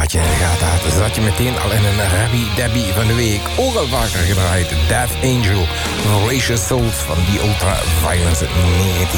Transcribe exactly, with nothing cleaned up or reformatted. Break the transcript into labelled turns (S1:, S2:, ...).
S1: had je in de gaten had, zat je meteen al in een Rabbi Debbie van de week. Ook al vaker gedraaid. Death Angel, Voracious Souls van die Ultra Violence uit negentien